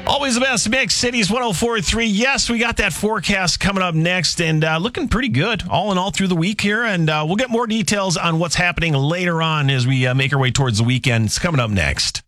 Always the best mix, Cities 104.3. Yes, we got that forecast coming up next and looking pretty good all in all through the week here. And we'll get more details on what's happening later on as we make our way towards the weekend. It's coming up next.